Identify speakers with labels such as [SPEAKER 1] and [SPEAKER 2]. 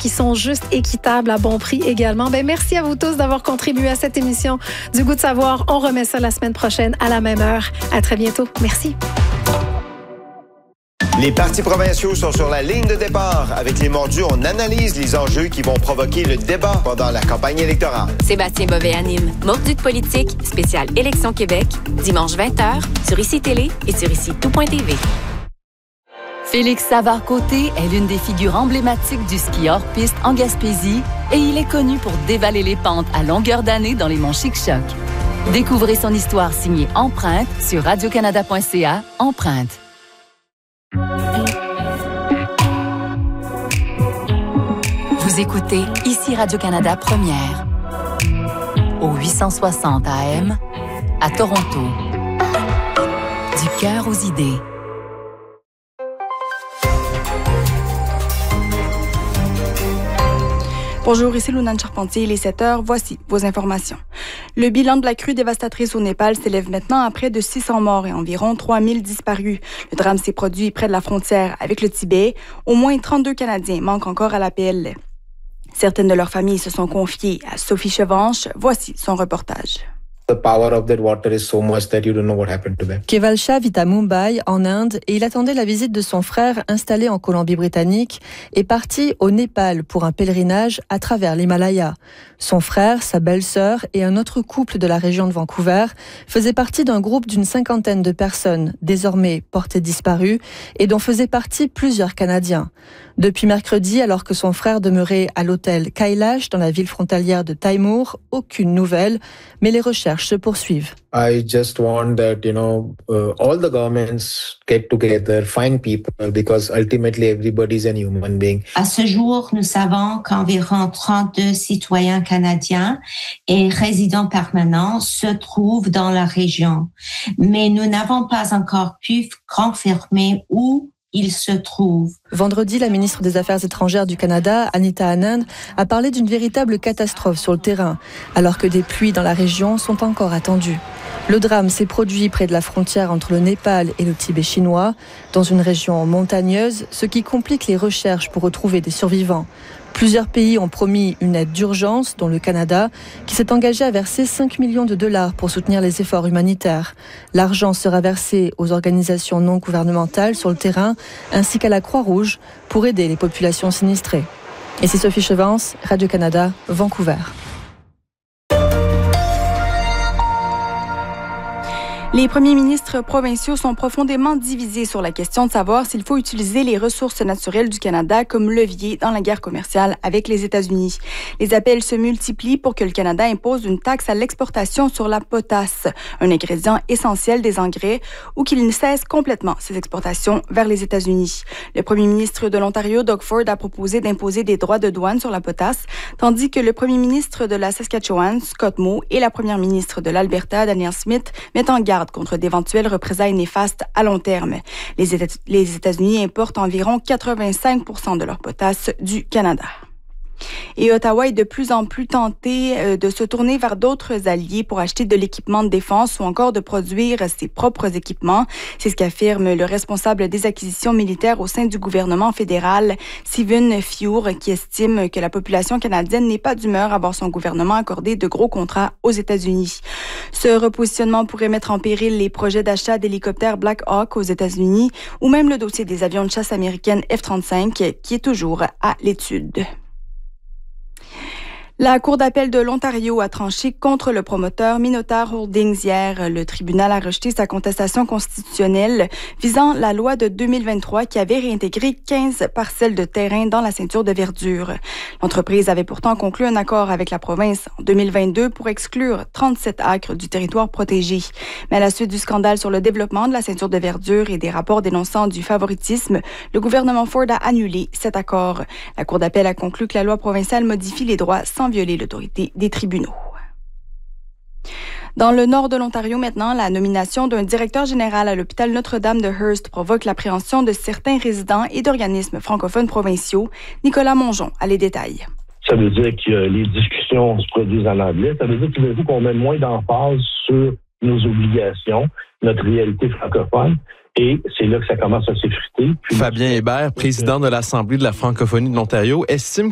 [SPEAKER 1] qui sont justes, équitables, à bon prix également. Merci à vous tous d'avoir contribué à cette émission du Goût de savoir. On remet ça la semaine prochaine à la même heure. À très bientôt. Merci.
[SPEAKER 2] Les partis provinciaux sont sur la ligne de départ. Avec les mordus, on analyse les enjeux qui vont provoquer le débat pendant la campagne électorale.
[SPEAKER 3] Sébastien Bovet anime Mordus de politique, spécial Élection Québec, dimanche 20h, sur ICI Télé et sur ICI-tout.tv.
[SPEAKER 4] Félix Savard-Côté est l'une des figures emblématiques du ski hors-piste en Gaspésie et il est connu pour dévaler les pentes à longueur d'année dans les monts Chic-Choc. Découvrez son histoire signée Empreinte sur radiocanada.ca. Empreinte. Vous écoutez ici Radio-Canada Première au 860 AM à Toronto. Du cœur aux idées.
[SPEAKER 5] Bonjour, ici Lunane Charpentier, il est 7h, voici vos informations. Le bilan de la crue dévastatrice au Népal s'élève maintenant à près de 600 morts et environ 3000 disparus. Le drame s'est produit près de la frontière avec le Tibet. Au moins 32 Canadiens manquent encore à l'appel. Certaines de leurs familles se sont confiées à Sophie Chevanche. Voici son reportage.
[SPEAKER 6] The power of that water is so much that you don't know what happened to them.
[SPEAKER 7] Keval Shah vit à Mumbai, en Inde, et il attendait la visite de son frère installé en Colombie-Britannique et parti au Népal pour un pèlerinage à travers l'Himalaya. Son frère, sa belle-sœur et un autre couple de la région de Vancouver faisaient partie d'un groupe d'une 50aine de personnes, désormais portées disparues, et dont faisaient partie plusieurs Canadiens. Depuis mercredi, alors que son frère demeurait à l'hôtel Kailash dans la ville frontalière de Taimur, aucune nouvelle, mais les recherches se poursuivent.
[SPEAKER 6] I just want that, all the governments get together, find people, because ultimately everybody is a human being.
[SPEAKER 8] À ce jour, nous savons qu'environ 32 citoyens canadiens et résidents permanents se trouvent dans la région. Mais nous n'avons pas encore pu confirmer où il se trouve.
[SPEAKER 7] Vendredi, la ministre des Affaires étrangères du Canada, Anita Anand, a parlé d'une véritable catastrophe sur le terrain, alors que des pluies dans la région sont encore attendues. Le drame s'est produit près de la frontière entre le Népal et le Tibet chinois, dans une région montagneuse, ce qui complique les recherches pour retrouver des survivants. Plusieurs pays ont promis une aide d'urgence, dont le Canada, qui s'est engagé à verser 5 millions de dollars pour soutenir les efforts humanitaires. L'argent sera versé aux organisations non gouvernementales sur le terrain, ainsi qu'à la Croix-Rouge, pour aider les populations sinistrées. Ici Sophie Chevance, Radio-Canada, Vancouver.
[SPEAKER 5] Les premiers ministres provinciaux sont profondément divisés sur la question de savoir s'il faut utiliser les ressources naturelles du Canada comme levier dans la guerre commerciale avec les États-Unis. Les appels se multiplient pour que le Canada impose une taxe à l'exportation sur la potasse, un ingrédient essentiel des engrais, ou qu'il cesse complètement ses exportations vers les États-Unis. Le premier ministre de l'Ontario, Doug Ford, a proposé d'imposer des droits de douane sur la potasse, tandis que le premier ministre de la Saskatchewan, Scott Moe, et la première ministre de l'Alberta, Danielle Smith, mettent en garde contre d'éventuelles représailles néfastes à long terme. Les États-Unis importent environ 85% de leur potasse du Canada. Et Ottawa est de plus en plus tenté de se tourner vers d'autres alliés pour acheter de l'équipement de défense ou encore de produire ses propres équipements. C'est ce qu'affirme le responsable des acquisitions militaires au sein du gouvernement fédéral, Stephen Fiour, qui estime que la population canadienne n'est pas d'humeur à voir son gouvernement accorder de gros contrats aux États-Unis. Ce repositionnement pourrait mettre en péril les projets d'achat d'hélicoptères Black Hawk aux États-Unis ou même le dossier des avions de chasse américaines F-35 qui est toujours à l'étude. La Cour d'appel de l'Ontario a tranché contre le promoteur Minotaur Holdings hier. Le tribunal a rejeté sa contestation constitutionnelle visant la loi de 2023 qui avait réintégré 15 parcelles de terrain dans la ceinture de verdure. L'entreprise avait pourtant conclu un accord avec la province en 2022 pour exclure 37 acres du territoire protégé. Mais à la suite du scandale sur le développement de la ceinture de verdure et des rapports dénonçant du favoritisme, le gouvernement Ford a annulé cet accord. La Cour d'appel a conclu que la loi provinciale modifie les droits sans violer l'autorité des tribunaux. Dans le nord de l'Ontario maintenant, la nomination d'un directeur général à l'hôpital Notre-Dame de Hearst provoque l'appréhension de certains résidents et d'organismes francophones provinciaux. Nicolas Mongeon a les détails.
[SPEAKER 9] Ça veut dire que les discussions se produisent en anglais. Ça veut dire qu'il faut qu'on mette moins d'emphase sur nos obligations, notre réalité francophone. Et c'est là que ça commence à s'effriter.
[SPEAKER 10] Fabien Hébert, président de l'Assemblée de la francophonie de l'Ontario, estime